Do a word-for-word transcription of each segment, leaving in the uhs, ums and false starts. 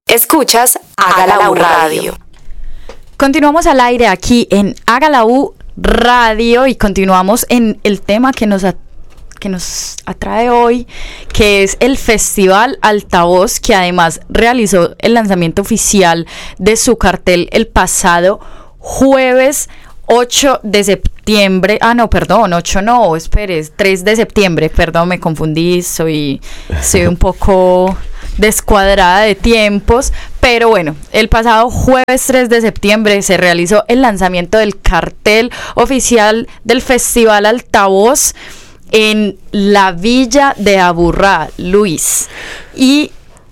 Escuchas Hágala U Radio. Continuamos al aire aquí en Hágala U Radio y continuamos en el tema que nos, a, que nos atrae hoy, que es el Festival Altavoz, que además realizó el lanzamiento oficial de su cartel el pasado jueves ocho de septiembre. Ah, no, perdón, ocho no, espere, tres de septiembre, perdón, me confundí, soy, soy un poco descuadrada de tiempos, pero bueno, el pasado jueves tres de septiembre se realizó el lanzamiento del cartel oficial del Festival Altavoz en la Villa de Aburrá, Luis, y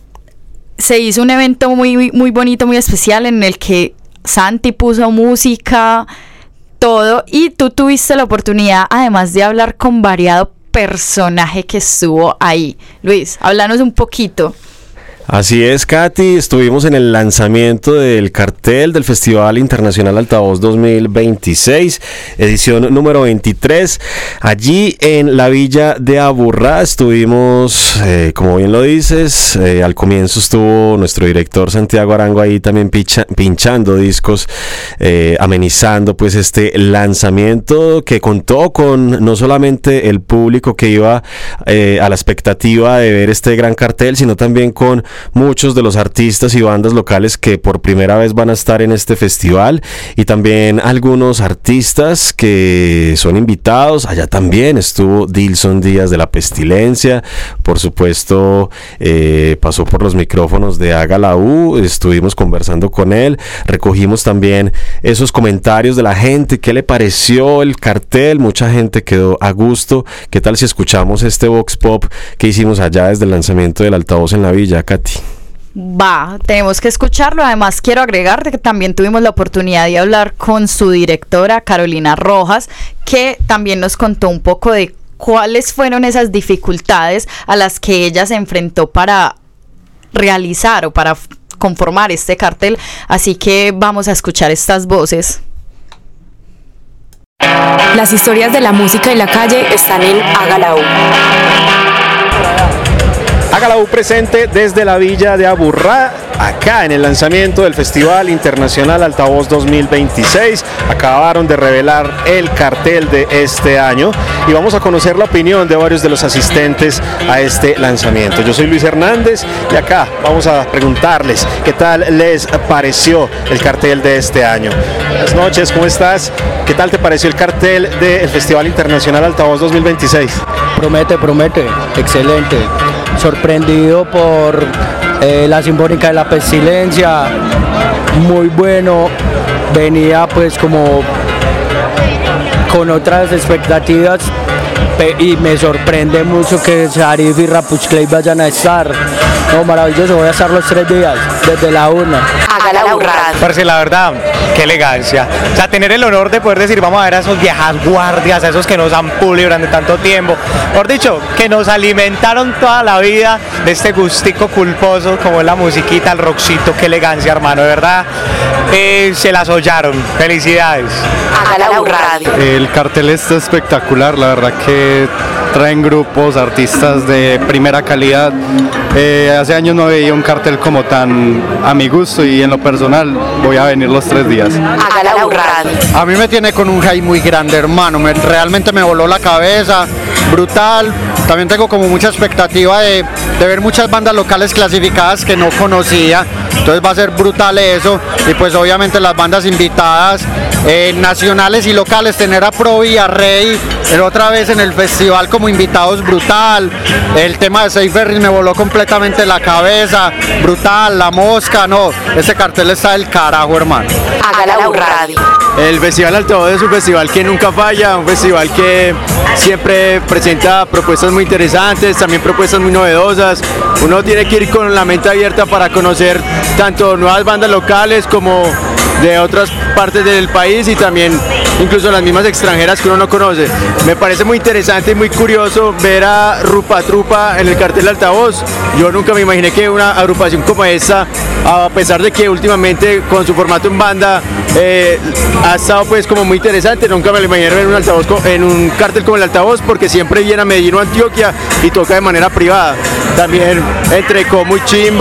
se hizo un evento muy, muy bonito, muy especial, en el que Santi puso música, todo, y tú tuviste la oportunidad además de hablar con variado personaje que estuvo ahí. Luis, háblanos un poquito. Así es, Katy, estuvimos en el lanzamiento del cartel del Festival Internacional Altavoz dos mil veintiséis, edición número veintitrés. Allí en la Villa de Aburrá estuvimos, eh, como bien lo dices, eh, al comienzo estuvo nuestro director Santiago Arango ahí también pincha, pinchando discos, eh, amenizando pues este lanzamiento que contó con no solamente el público que iba eh, a la expectativa de ver este gran cartel, sino también con muchos de los artistas y bandas locales que por primera vez van a estar en este festival, y también algunos artistas que son invitados. Allá también estuvo Dilson Díaz de La Pestilencia, por supuesto, eh, pasó por los micrófonos de Hágala U, estuvimos conversando con él, recogimos también esos comentarios de la gente, qué le pareció el cartel. Mucha gente quedó a gusto. ¿Qué tal si escuchamos este Vox Pop que hicimos allá desde el lanzamiento del Altavoz en la Villa, Katy? Va, tenemos que escucharlo. Además, quiero agregar que también tuvimos la oportunidad de hablar con su directora, Carolina Rojas, que también nos contó un poco de cuáles fueron esas dificultades a las que ella se enfrentó para realizar o para conformar este cartel. Así que vamos a escuchar estas voces. Las historias de la música y la calle están en Hágala U. Hágala U presente desde la Villa de Aburrá, acá en el lanzamiento del Festival Internacional Altavoz dos mil veintiséis. Acabaron de revelar el cartel de este año y vamos a conocer la opinión de varios de los asistentes a este lanzamiento. Yo soy Luis Hernández y acá vamos a preguntarles qué tal les pareció el cartel de este año. Buenas noches, ¿cómo estás? ¿Qué tal te pareció el cartel del Festival Internacional Altavoz dos mil veintiséis? Promete, promete, excelente. Sorprendido por eh, la Sinfónica de La Pestilencia, muy bueno. Venía pues como con otras expectativas y me sorprende mucho que Sarif y Rapuch Clay vayan a estar. No, maravilloso, voy a estar los tres días, desde la una. Hágala U Radio. Parce, la verdad, qué elegancia. O sea, tener el honor de poder decir, vamos a ver a esos viejas guardias, a esos que nos han pulido durante tanto tiempo. Por dicho, que nos alimentaron toda la vida de este gustico culposo, como es la musiquita, el rockcito, qué elegancia, hermano, de verdad. Eh, se las hollaron. Felicidades. Hágala U Radio. El cartel está espectacular, la verdad que traen grupos, artistas de primera calidad. Eh, hace años no veía un cartel como tan a mi gusto y en lo personal voy a venir los tres días. Hágala U Radio. A mí me tiene con un high muy grande, hermano, me, realmente me voló la cabeza, brutal. También tengo como mucha expectativa de, de ver muchas bandas locales clasificadas que no conocía, entonces va a ser brutal eso, y pues obviamente las bandas invitadas, eh, nacionales y locales, tener a Pro y a Rey otra vez en el festival como invitados, brutal. El tema de Seyferris me voló completamente la cabeza, brutal. La Mosca, no, ese cartel está del carajo, hermano. Hágala U Radio. El Festival Altavoz es un festival que nunca falla, un festival que siempre presenta propuestas muy interesantes, también propuestas muy novedosas. Uno tiene que ir con la mente abierta para conocer tanto nuevas bandas locales como de otras partes del país, y también incluso las mismas extranjeras que uno no conoce. Me parece muy interesante y muy curioso ver a Rupa Trupa en el cartel Altavoz. Yo nunca me imaginé que una agrupación como esta, a pesar de que últimamente con su formato en banda eh, ha estado pues como muy interesante, nunca me lo imaginé ver en un, altavoz, en un cartel como el Altavoz, porque siempre viene a Medellín o Antioquia y toca de manera privada. También entre Como y Chimba,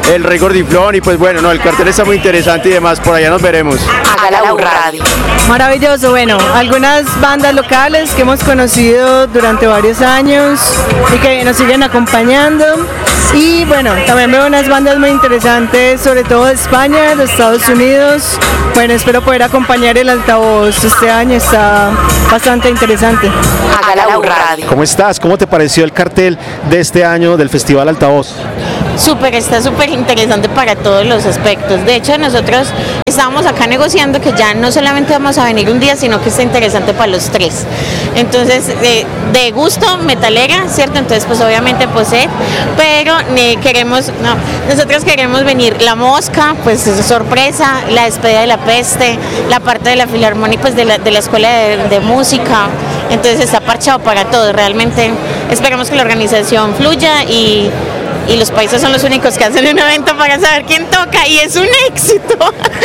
el Rey Gordiflón y pues bueno, no, el cartel está muy interesante y demás, por allá nos veremos. Hágala U Radio. Maravilloso, bueno, algunas bandas locales que hemos conocido durante varios años y que nos siguen acompañando. Y bueno, también veo unas bandas muy interesantes, sobre todo de España, de Estados Unidos. Bueno, espero poder acompañar el altavoz este año, está bastante interesante. Hágala U Radio. ¿Cómo estás? ¿Cómo te pareció el cartel de este año del Festival Altavoz? Súper, está súper interesante para todos los aspectos. De hecho, nosotros estábamos acá negociando que ya no solamente vamos a venir un día, sino que está interesante para los tres. Entonces, de, de gusto, metalera, ¿cierto? Entonces, pues obviamente Poset, pero eh, queremos, no, nosotros queremos venir La Mosca, pues es sorpresa, la despedida de La Peste, la parte de la filarmónica, pues de la, de la escuela de, de música. Entonces está parchado para todos. Realmente esperamos que la organización fluya y y los países son los únicos que hacen un evento para saber quién toca y es un éxito.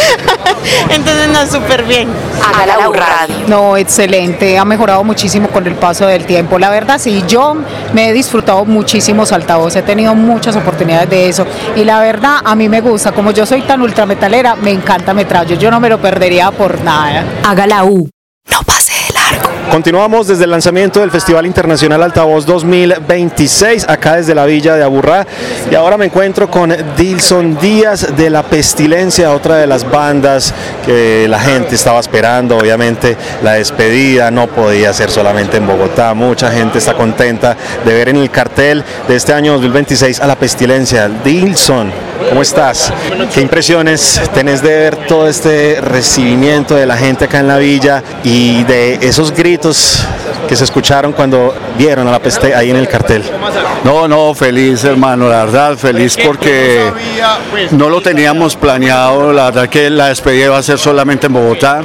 Entonces no, súper bien. Hágala U Radio. No, excelente, ha mejorado muchísimo con el paso del tiempo. La verdad sí, yo me he disfrutado muchísimos altavoces, he tenido muchas oportunidades de eso y la verdad a mí me gusta, como yo soy tan ultrametalera, me encanta Metrallo, yo no me lo perdería por nada. Hágala U. No pase de largo. Continuamos desde el lanzamiento del Festival Internacional Altavoz dos mil veintiséis, acá desde la Villa de Aburrá, y ahora me encuentro con Dilson Díaz de La Pestilencia, otra de las bandas que la gente estaba esperando. Obviamente la despedida no podía ser solamente en Bogotá, mucha gente está contenta de ver en el cartel de este año dos mil veintiséis a La Pestilencia. Dilson, ¿cómo estás? ¿Qué impresiones tenés de ver todo este recibimiento de la gente acá en la Villa y de esos gritos que se escucharon cuando vieron a La Peste ahí en el cartel? No, no, feliz, hermano, la verdad, feliz porque no lo teníamos planeado. La verdad que la despedida iba a ser solamente en Bogotá,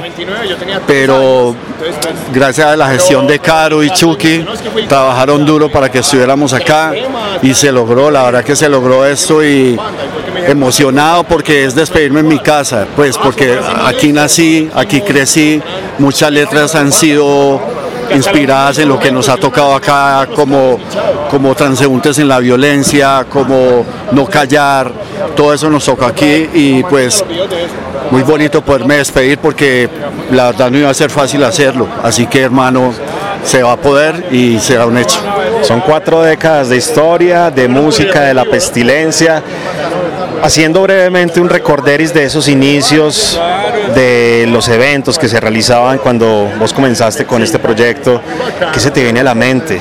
pero gracias a la gestión de Caro y Chucky trabajaron duro para que estuviéramos acá y se logró. La verdad que se logró esto y emocionado porque es despedirme en mi casa, pues porque aquí nací, aquí crecí, muchas letras han sido inspiradas en lo que nos ha tocado acá, como, como transeúntes en la violencia, como no callar, todo eso nos toca aquí y pues muy bonito poderme despedir porque la verdad no iba a ser fácil hacerlo, así que hermano, se va a poder y será un hecho. Son cuatro décadas de historia, de música, de La Pestilencia. Haciendo brevemente un recorderis de esos inicios, de los eventos que se realizaban cuando vos comenzaste con este proyecto, ¿qué se te viene a la mente?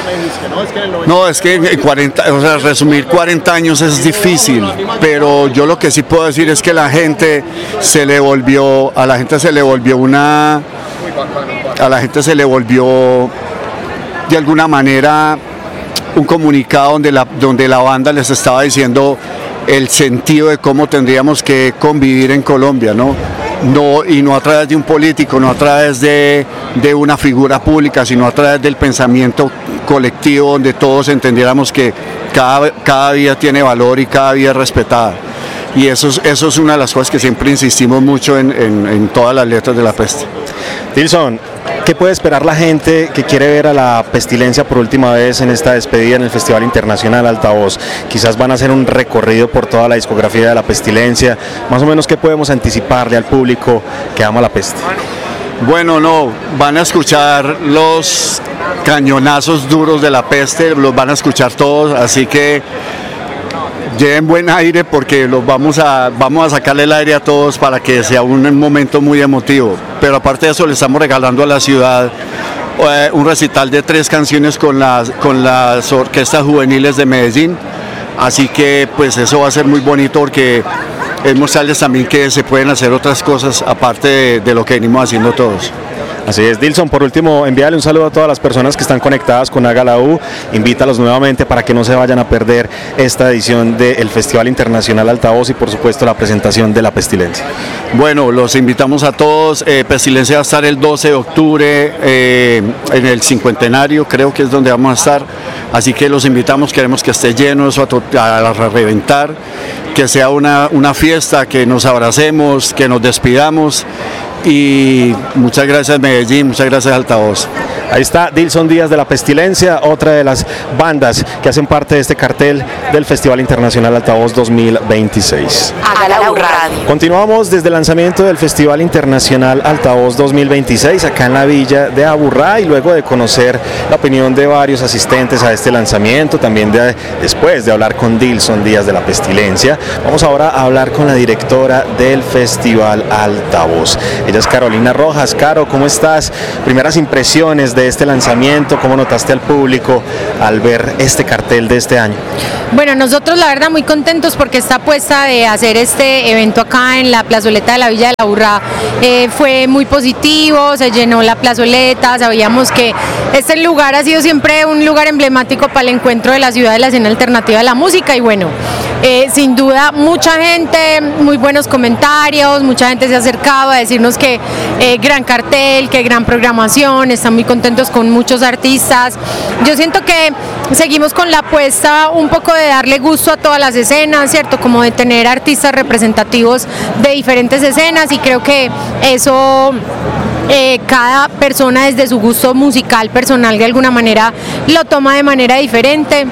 No, es que cuarenta, o sea, resumir cuarenta años es difícil, pero yo lo que sí puedo decir es que la gente se le volvió, a la gente se le volvió una, a la gente se le volvió de alguna manera un comunicado donde la, donde la banda les estaba diciendo el sentido de cómo tendríamos que convivir en Colombia, ¿no? No, y no a través de un político, no a través de, de una figura pública, sino a través del pensamiento colectivo donde todos entendiéramos que cada, cada vida tiene valor y cada vida es respetada. Y eso es, eso es una de las cosas que siempre insistimos mucho en, en, en todas las letras de La Peste. Dilson, ¿qué puede esperar la gente que quiere ver a La Pestilencia por última vez en esta despedida en el Festival Internacional Altavoz? Quizás van a hacer un recorrido por toda la discografía de La Pestilencia. Más o menos, ¿qué podemos anticiparle al público que ama La Peste? Bueno, no, van a escuchar los cañonazos duros de La Peste, los van a escuchar todos, así que lleven buen aire porque los vamos a, vamos a sacarle el aire a todos para que sea un momento muy emotivo. Pero aparte de eso le estamos regalando a la ciudad eh, un recital de tres canciones con las, con las orquestas juveniles de Medellín. Así que pues eso va a ser muy bonito porque es mostrarles también que se pueden hacer otras cosas aparte de, de lo que venimos haciendo todos. Así es, Dilson, por último, envíale un saludo a todas las personas que están conectadas con Hágala U, invítalos nuevamente para que no se vayan a perder esta edición del Festival Internacional Altavoz y por supuesto la presentación de La Pestilencia. Bueno, los invitamos a todos, eh, Pestilencia va a estar el doce de octubre eh, en el cincuentenario, creo que es donde vamos a estar, así que los invitamos, queremos que esté lleno, eso a, a, a reventar, que sea una, una fiesta, que nos abracemos, que nos despidamos. Y muchas gracias Medellín, muchas gracias Altavoz. Ahí está Dilson Díaz de La Pestilencia, otra de las bandas que hacen parte de este cartel del Festival Internacional Altavoz dos mil veintiséis. Hágala U Radio. Continuamos desde el lanzamiento del Festival Internacional Altavoz dos mil veintiséis acá en la villa de Aburrá, y luego de conocer la opinión de varios asistentes a este lanzamiento, también de, después de hablar con Dilson Díaz de La Pestilencia, vamos ahora a hablar con la directora del Festival Altavoz. Ella es Carolina Rojas. Caro, ¿cómo estás? Primeras impresiones de este lanzamiento, ¿cómo notaste al público al ver este cartel de este año? Bueno, nosotros la verdad muy contentos porque esta apuesta de hacer este evento acá en la plazoleta de la Villa de la Aburrá eh, fue muy positivo, se llenó la plazoleta, sabíamos que este lugar ha sido siempre un lugar emblemático para el encuentro de la ciudad de la escena alternativa de la música, y bueno, eh, sin duda mucha gente, muy buenos comentarios, mucha gente se ha acercado a decirnos que eh, gran cartel, que gran programación, están muy contentos con muchos artistas. Yo siento que seguimos con la apuesta un poco de darle gusto a todas las escenas, ¿cierto? Como de tener artistas representativos de diferentes escenas, y creo que eso eh, cada persona desde su gusto musical personal de alguna manera lo toma de manera diferente.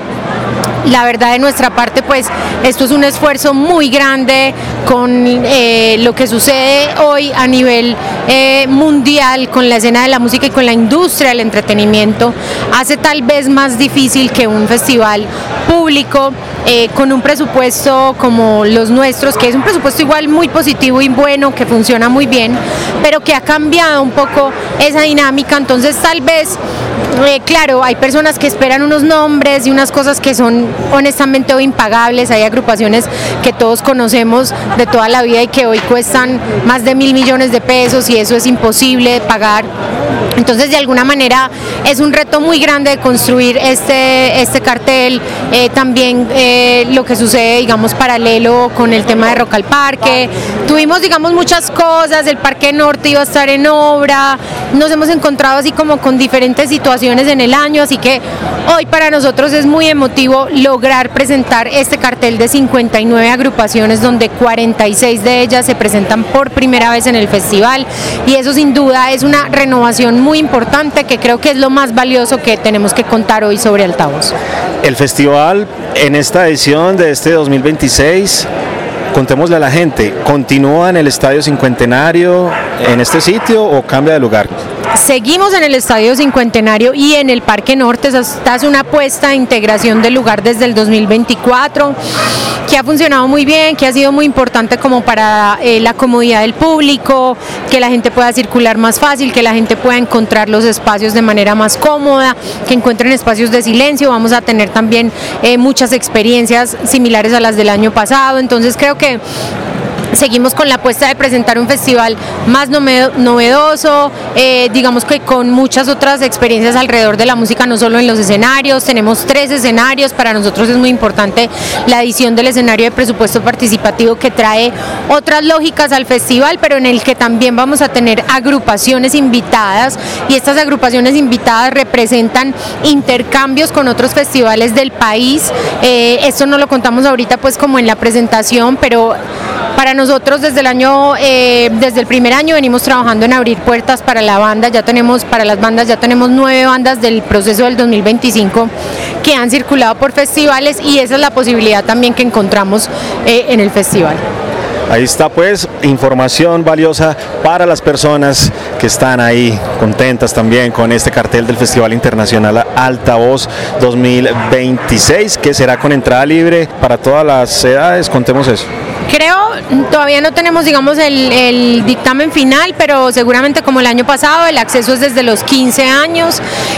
La verdad, de nuestra parte, pues esto es un esfuerzo muy grande con eh, lo que sucede hoy a nivel eh, mundial con la escena de la música y con la industria del entretenimiento. Hace tal vez más difícil que un festival público eh, con un presupuesto como los nuestros, que es un presupuesto igual muy positivo y bueno, que funciona muy bien, pero que ha cambiado un poco esa dinámica. Entonces tal vez Eh, claro, hay personas que esperan unos nombres y unas cosas que son honestamente hoy impagables. Hay agrupaciones que todos conocemos de toda la vida y que hoy cuestan más de mil millones de pesos, y eso es imposible de pagar. Entonces, de alguna manera es un reto muy grande de construir este, este cartel. Eh, también eh, lo que sucede, digamos, paralelo con el tema de Rock al Parque. Tuvimos, digamos, muchas cosas. El Parque Norte iba a estar en obra. Nos hemos encontrado así como con diferentes situaciones en el año, así que hoy para nosotros es muy emotivo lograr presentar este cartel de cincuenta y nueve agrupaciones, donde cuarenta y seis de ellas se presentan por primera vez en el festival, y eso sin duda es una renovación muy importante que creo que es lo más valioso que tenemos que contar hoy sobre Altavoz. El festival en esta edición de este dos mil veintiséis, contémosle a la gente, ¿continúa en el Estadio Cincuentenario en este sitio o cambia de lugar? Seguimos en el Estadio Cincuentenario y en el Parque Norte. Esta es una apuesta de integración del lugar desde el dos mil veinticuatro, que ha funcionado muy bien, que ha sido muy importante como para eh, la comodidad del público, que la gente pueda circular más fácil, que la gente pueda encontrar los espacios de manera más cómoda, que encuentren espacios de silencio. Vamos a tener también eh, muchas experiencias similares a las del año pasado, entonces creo que seguimos con la apuesta de presentar un festival más novedoso, eh, digamos que con muchas otras experiencias alrededor de la música, no solo en los escenarios. Tenemos tres escenarios. Para nosotros es muy importante la adición del escenario de presupuesto participativo, que trae otras lógicas al festival, pero en el que también vamos a tener agrupaciones invitadas, y estas agrupaciones invitadas representan intercambios con otros festivales del país. Eh, esto no lo contamos ahorita pues como en la presentación, pero para nosotros desde el año, eh, desde el primer año venimos trabajando en abrir puertas para la banda. Ya tenemos, para las bandas, ya tenemos nueve bandas del proceso del dos mil veinticinco que han circulado por festivales, y esa es la posibilidad también que encontramos eh, en el festival. Ahí está pues información valiosa para las personas que están ahí contentas también con este cartel del Festival Internacional Altavoz dos mil veintiséis, que será con entrada libre para todas las edades. Contemos eso. Creo, todavía no tenemos, digamos, el, el dictamen final, pero seguramente como el año pasado el acceso es desde los quince años.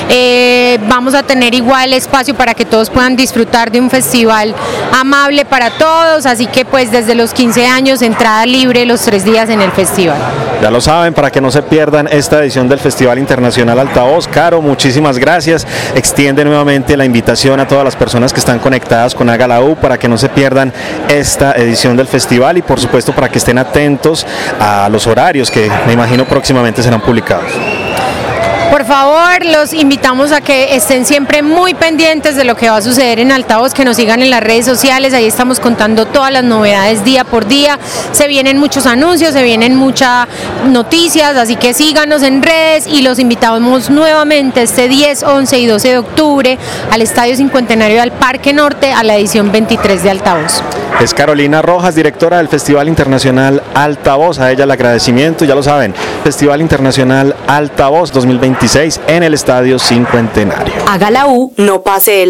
Eh, vamos a tener igual espacio para que todos puedan disfrutar de un festival amable para todos, así que pues desde los quince años, entrada libre los tres días en el festival. Ya lo saben, para que no se pierdan esta edición del Festival Internacional Altavoz. Caro, muchísimas gracias. Extiende nuevamente la invitación a todas las personas que están conectadas con Hágala U para que no se pierdan esta edición del festival, y por supuesto para que estén atentos a los horarios que me imagino próximamente serán publicados. Por favor, los invitamos a que estén siempre muy pendientes de lo que va a suceder en Altavoz, que nos sigan en las redes sociales, ahí estamos contando todas las novedades día por día, se vienen muchos anuncios, se vienen muchas noticias, así que síganos en redes y los invitamos nuevamente este diez, once y doce de octubre al Estadio Cincuentenario del Parque Norte a la edición veintitrés de Altavoz. Es Carolina Rojas, directora del Festival Internacional Altavoz, a ella el agradecimiento, ya lo saben, Festival Internacional Altavoz dos mil veintiséis en el Estadio Cincuentenario. Haga la U, no pase el